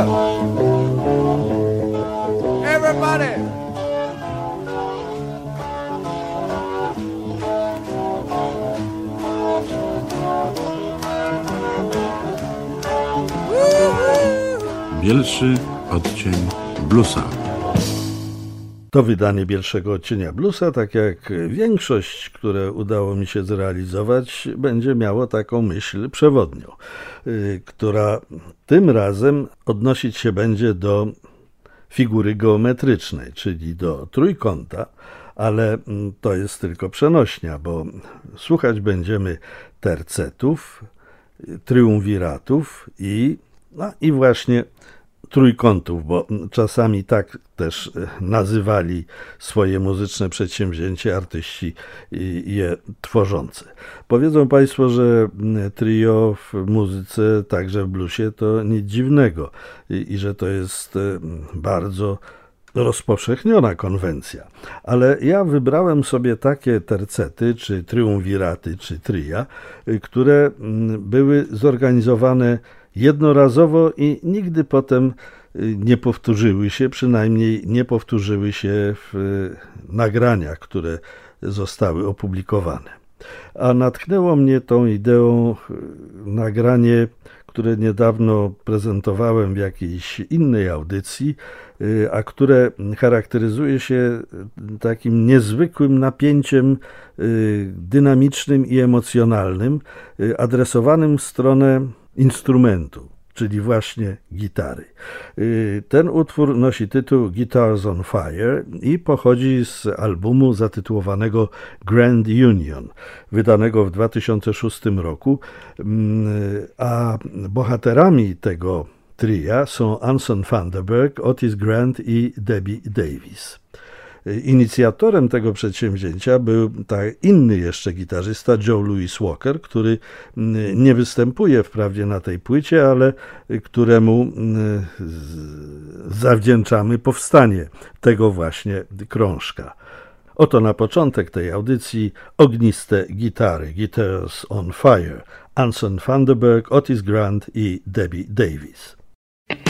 Everybody. Bielszy odcień bluesa. To wydanie Bielszego odcienia bluesa, tak jak większość, które udało mi się zrealizować, będzie miało taką myśl przewodnią, która tym razem odnosić się będzie do figury geometrycznej, czyli do trójkąta, ale to jest tylko przenośnia, bo słuchać będziemy tercetów, triumviratów i właśnie trójkątów, bo czasami tak też nazywali swoje muzyczne przedsięwzięcie artyści je tworzący. Powiedzą Państwo, że trio w muzyce, także w bluesie, to nic dziwnego i że to jest bardzo rozpowszechniona konwencja. Ale ja wybrałem sobie takie tercety, czy triumviraty, czy tria, które były zorganizowane jednorazowo i nigdy potem nie powtórzyły się, przynajmniej nie powtórzyły się w nagraniach, które zostały opublikowane. A natknęło mnie tą ideą nagranie, które niedawno prezentowałem w jakiejś innej audycji, a które charakteryzuje się takim niezwykłym napięciem dynamicznym i emocjonalnym, adresowanym w stronę instrumentu, czyli właśnie gitary. Ten utwór nosi tytuł Guitars on Fire i pochodzi z albumu zatytułowanego Grand Union, wydanego w 2006 roku, a bohaterami tego tria są Anson Vanderburg, Otis Grant i Debbie Davis. Inicjatorem tego przedsięwzięcia był inny jeszcze gitarzysta, Joe Louis Walker, który nie występuje wprawdzie na tej płycie, ale któremu zawdzięczamy powstanie tego właśnie krążka. Oto na początek tej audycji ogniste gitary, Guitars on Fire, Anson Vanderburg, Otis Grant i Debbie Davis.